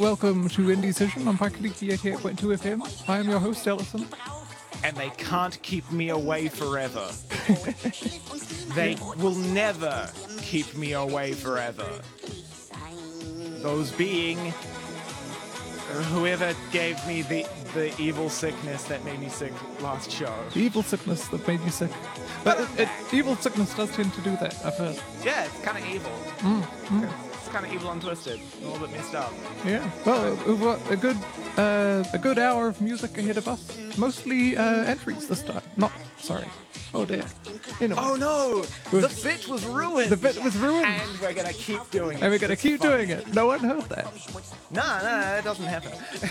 welcome to Indecision on Pakaliki 88.2 FM. I am your host, Ellison. And they can't keep me away forever. They will never keep me away forever. Those being whoever gave me the evil sickness that made me sick last show. The evil sickness that made you sick. But evil sickness does tend to do that, I've heard. Yeah, it's kind of evil. It's kind of evil and twisted. A little bit messed up. Yeah. Well, we've got a good hour of music ahead of us. Mostly entries this time. Sorry. Oh dear. Anyway. Oh no! The bit was ruined! The bit was ruined! And we're gonna keep doing it. And we're gonna keep doing it. No one heard that. No, that doesn't happen.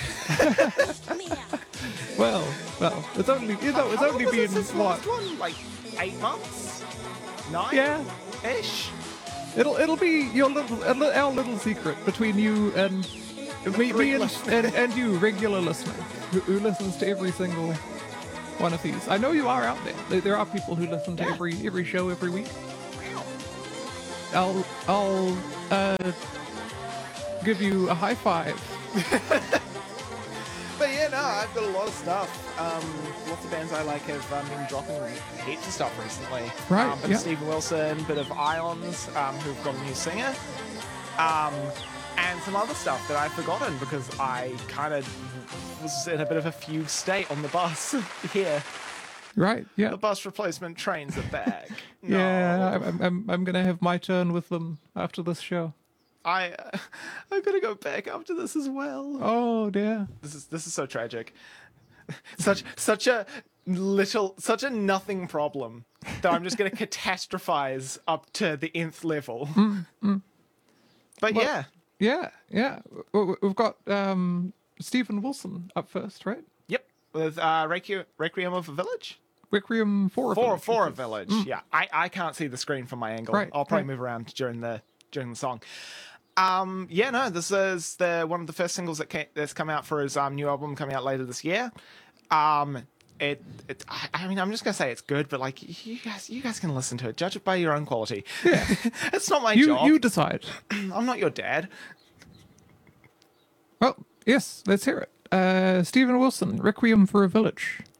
Well, it's only been what? One, like 8 months? 9? Yeah. Ish. It'll be our little secret between you and me and you, regular listener, who listens to every single one of these. I know you are out there. There are people who listen to every show every week. I'll give you a high five. But yeah, no, I've got a lot of stuff. Lots of bands I like have been dropping heaps of stuff recently. Right, Bit of Stephen Wilson, bit of Ions, who've got a new singer. And some other stuff that I've forgotten because I kind of was in a bit of a fugue state on the bus here. Right, yeah. The bus replacement trains are back. No. Yeah, I'm gonna have my turn with them after this show. I'm gonna go back after this as well. Oh dear. This is so tragic. Such a nothing problem that I'm just gonna catastrophize up to the nth level. But well, yeah. We've got Stephen Wilson up first, right? Yep, with Requiem of a Village. Requiem for a Village. For a Village. Yeah, I can't see the screen from my angle. Right, I'll probably move around during the song. This is one of the first singles that's come out for his new album coming out later this year. I'm just gonna say it's good, but like you guys can listen to it. Judge it by your own quality. Yeah, it's not my job. You decide. I'm not your dad. Well, yes, let's hear it. Stephen Wilson, Requiem for a Village.